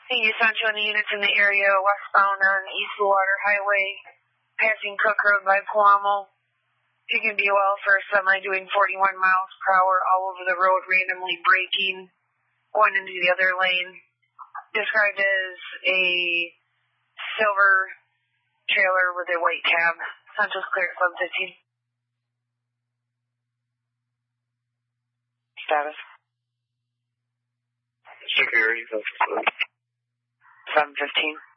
The Sancho and the units in the area westbound on East Bluewater Highway, passing Cook Road by Palamo. Picking BOL for a semi doing 41 miles per hour all over the road, randomly braking, going into the other lane. Described as a silver trailer with a white cab. Sancho's clear at 715. Status. Security, 715.